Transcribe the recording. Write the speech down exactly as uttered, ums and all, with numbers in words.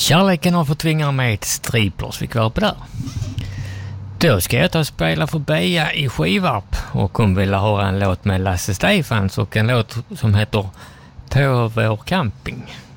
Kärleken har fått tvinga mig till Striplers, fick vara på där. Då ska jag ta och spela för Beja i Skivarp och hon ville höra en låt med Lasse Stefans och en låt som heter På vår camping.